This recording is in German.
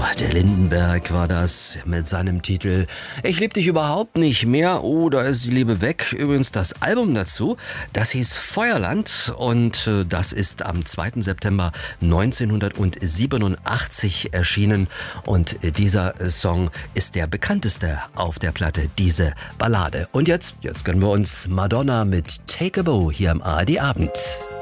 der Lindenberg war das mit seinem Titel Ich lieb dich überhaupt nicht mehr. Oh, da ist die Liebe weg. Übrigens das Album dazu, das hieß Feuerland und das ist am 2. September 1987 erschienen. Und dieser Song ist der bekannteste auf der Platte, diese Ballade. Und jetzt gönnen wir uns Madonna mit Take a Bow hier am ARD Abend.